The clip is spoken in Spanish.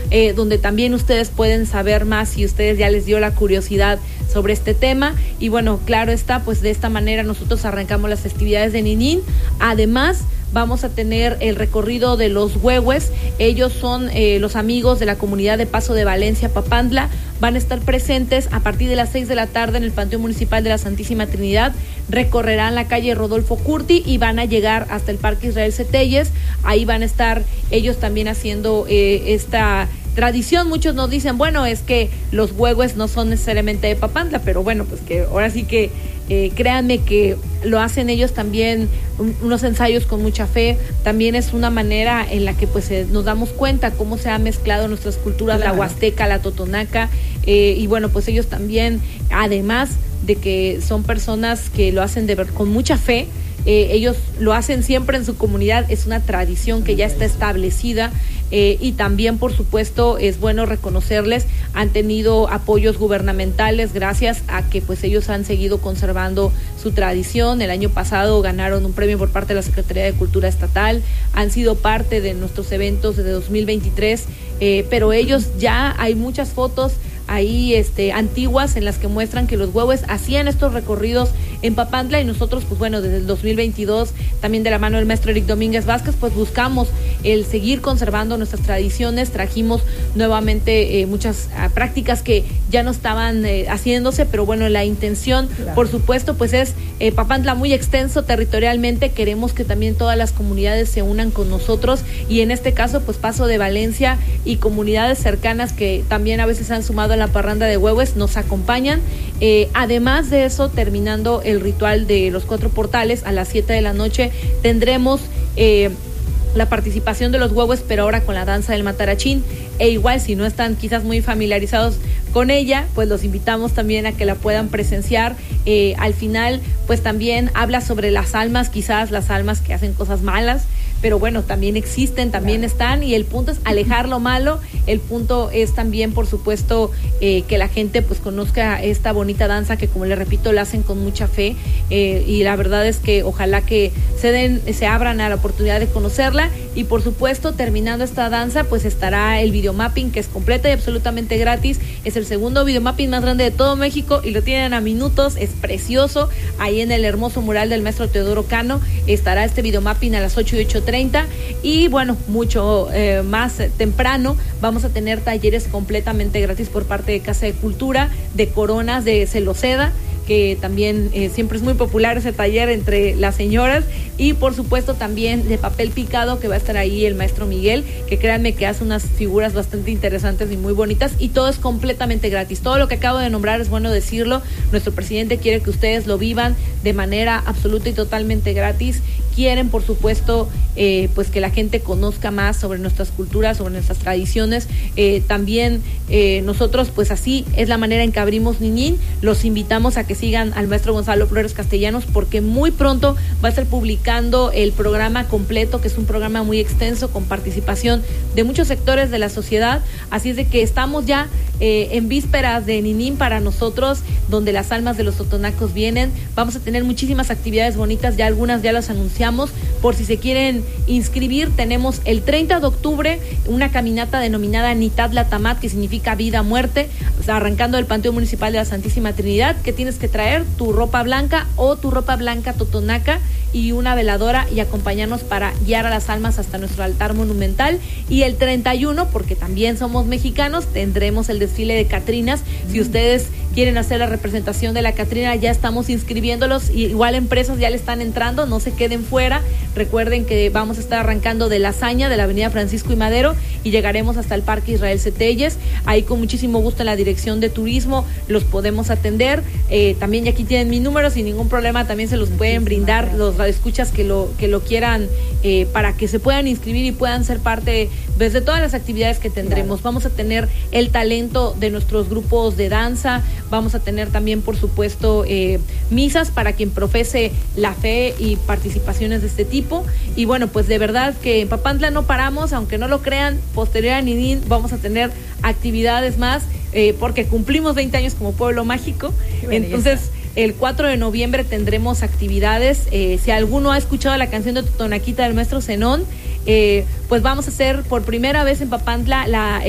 donde también ustedes pueden saber más si ustedes ya les dio la curiosidad sobre este tema. Y bueno, claro está, pues de esta manera nosotros arrancamos las festividades de Ninín. Además, vamos a tener el recorrido de los Huehues. Ellos son los amigos de la comunidad de Paso de Valencia, Papantla. Van a estar presentes a partir de las 6 de la tarde en el Panteón Municipal de la Santísima Trinidad. Recorrerán la calle Rodolfo Curti y van a llegar hasta el Parque Israel Cetelles. Ahí van a estar ellos también haciendo esta tradición. Muchos nos dicen, bueno, es que los Huehues no son necesariamente de Papantla, pero bueno, pues que ahora sí que créanme que lo hacen ellos también, unos ensayos con mucha fe. También es una manera en la que pues nos damos cuenta cómo se ha mezclado nuestras culturas, claro, la huasteca, la totonaca, y bueno, pues ellos también, además de que son personas que lo hacen con mucha fe, ellos lo hacen siempre en su comunidad, es una tradición que ya está establecida. Y también, por supuesto, es bueno reconocerles, han tenido apoyos gubernamentales gracias a que pues ellos han seguido conservando su tradición. El año pasado ganaron un premio por parte de la Secretaría de Cultura Estatal, han sido parte de nuestros eventos desde 2023, pero ellos ya hay muchas fotos ahí antiguas en las que muestran que los Huehues hacían estos recorridos en Papantla, y nosotros pues bueno, desde el 2022 también de la mano del maestro Eric Domínguez Vázquez pues buscamos el seguir conservando nuestras tradiciones. Trajimos nuevamente muchas prácticas que ya no estaban haciéndose, pero bueno, la intención, claro, por supuesto pues es Papantla muy extenso territorialmente, queremos que también todas las comunidades se unan con nosotros, y en este caso pues Paso de Valencia y comunidades cercanas que también a veces han sumado a la parranda de Huehues nos acompañan. Además de eso, terminando el ritual de los 4 portales a las 7 de la noche tendremos la participación de los Huehues, pero ahora con la danza del matarachín. E igual, si no están quizás muy familiarizados con ella, pues los invitamos también a que la puedan presenciar. Al final, pues también habla sobre las almas, quizás las almas que hacen cosas malas, pero bueno, también existen, también están, y el punto es alejar lo malo. El punto es también, por supuesto, que la gente pues conozca esta bonita danza que, como les repito, la hacen con mucha fe, y la verdad es que ojalá que se abran a la oportunidad de conocerla. Y por supuesto, terminando esta danza, pues estará el videomapping, que es completa y absolutamente gratis. Es el segundo videomapping más grande de todo México y lo tienen a minutos, es precioso. Ahí en el hermoso mural del maestro Teodoro Cano estará este videomapping a las 8 y 8:30. Y bueno, mucho más temprano vamos a tener talleres completamente gratis por parte de Casa de Cultura, de coronas de celoceda, que también siempre es muy popular ese taller entre las señoras, y por supuesto también de papel picado, que va a estar ahí el maestro Miguel, que créanme que hace unas figuras bastante interesantes y muy bonitas, y todo es completamente gratis. Todo lo que acabo de nombrar, es bueno decirlo, nuestro presidente quiere que ustedes lo vivan de manera absoluta y totalmente gratis. Quieren, por supuesto, pues que la gente conozca más sobre nuestras culturas, sobre nuestras tradiciones. También nosotros, pues así es la manera en que abrimos Ninín. Los invitamos a que sigan al maestro Gonzalo Flores Castellanos, porque muy pronto va a estar publicando el programa completo, que es un programa muy extenso con participación de muchos sectores de la sociedad. Así es de que estamos ya en vísperas de Ninín para nosotros, donde las almas de los totonacos vienen. Vamos a tener muchísimas actividades bonitas, ya algunas ya las anunciamos. Por si se quieren inscribir, tenemos el 30 de octubre una caminata denominada Nitad Tamat, que significa vida, muerte, o sea, arrancando del Panteón Municipal de la Santísima Trinidad. Que tienes que traer tu ropa blanca o tu ropa blanca totonaca y una veladora, y acompañarnos para guiar a las almas hasta nuestro altar monumental. Y el 31, porque también somos mexicanos, tendremos el desfile de Catrinas. Si ustedes quieren hacer la representación de la Catrina, ya estamos inscribiéndolos, y igual empresas ya le están entrando, no se queden fuera. Recuerden que vamos a estar arrancando de La Hazaña, de la avenida Francisco y Madero, y llegaremos hasta el Parque Israel Cetelles. Ahí con muchísimo gusto en la dirección de turismo los podemos atender. También ya aquí tienen mi número, sin ningún problema también se los pueden brindar los radioescuchas que lo quieran, para que se puedan inscribir y puedan ser parte de todas las actividades que tendremos. Vamos a tener el talento de nuestros grupos de danza, vamos a tener también, por supuesto, misas para quien profese la fe y participaciones de este tipo. Y bueno, pues de verdad que en Papantla no paramos, aunque no lo crean. Posterior a Ninín vamos a tener actividades más, porque cumplimos 20 años como pueblo mágico. Entonces, el 4 de noviembre tendremos actividades. Si alguno ha escuchado la canción de Totonaquita del maestro Zenón, pues vamos a hacer por primera vez en Papantla